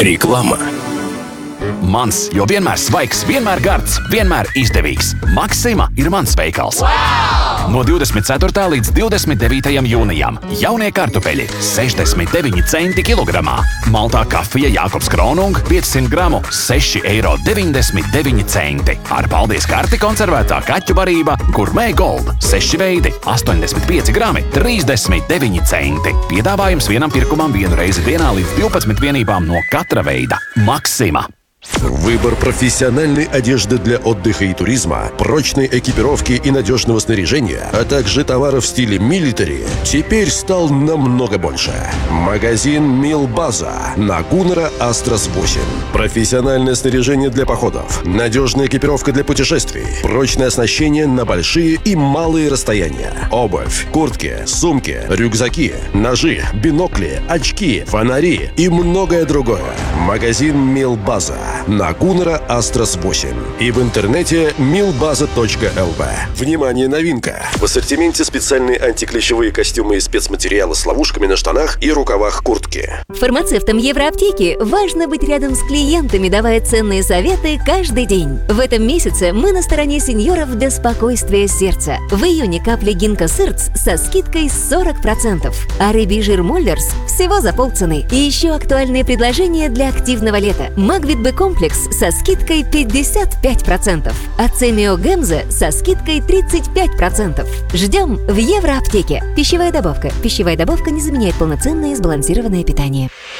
Reklama. Mans, jo vienmēr svaigs, vienmēr gards, vienmēr izdevīgs. Maxima ir mans veikals. Wow! No 24. līdz 29. jūnijam jaunie kartupeļi 69 centi kilogramā. Maltā kafija Jākobs Kronung 500 gramu 6,99 eiro. Ar paldies karti konservētā kaķu barība Gourmet Gold 6 veidi 85 grami 39 centi. Piedāvājums vienam pirkumam vienu reizi dienā līdz 12 vienībām no katra veida. Maxima. Выбор профессиональной одежды для отдыха и туризма, прочной экипировки и надежного снаряжения, а также товаров в стиле милитари теперь стал намного больше. Магазин Милбаза на Гуннера Астрас 8. Профессиональное снаряжение для походов, надежная экипировка для путешествий, прочное оснащение на большие и малые расстояния, обувь, куртки, сумки, рюкзаки, ножи, бинокли, очки, фонари и многое другое. Магазин Милбаза на Гуннера Астрас 8 и в интернете milbaza.lv. Внимание, новинка! В ассортименте специальные антиклещевые костюмы и спецматериалы с ловушками на штанах и рукавах куртки. Фармацевтам Евроаптеки важно быть рядом с клиентами, давая ценные советы каждый день. В этом месяце мы на стороне сеньоров для спокойствия сердца. В июне капли Гинка Сырц со скидкой 40%, а рыбий жир Моллерс всего за полцены. И еще актуальные предложения для активного лета. Магвит Б-комплекс со скидкой 55%, а Цемио Гемза со скидкой 35%. Ждем в Евроаптеке. Пищевая добавка. Пищевая добавка не заменяет полноценное и сбалансированное питание.